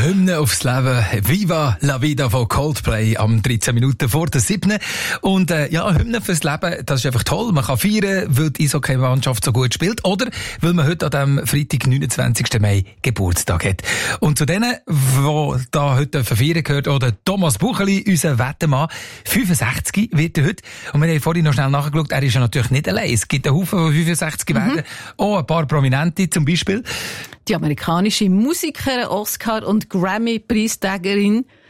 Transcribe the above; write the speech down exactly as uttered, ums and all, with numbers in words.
Hymne aufs Leben. Viva la Vida von Coldplay am dreizehn Minuten vor der siebten. Und äh, ja, Hymne fürs Leben, das ist einfach toll. Man kann feiern, weil die Eishockey-Mannschaft so gut spielt oder weil man heute an dem Freitag, neunundzwanzigsten Mai Geburtstag hat. Und zu denen, die da heute feiern gehört, oder Thomas Bucheli, unser Wettermann, fünfundsechzig wird er heute. Und wir haben vorhin noch schnell nachgeschaut, er ist ja natürlich nicht allein. Es gibt einen Haufen, die fünfundsechzig mhm. werden. Auch ein paar Prominente zum Beispiel. Die amerikanische Musikerin, Oscar- und Grammy-Preisträgerin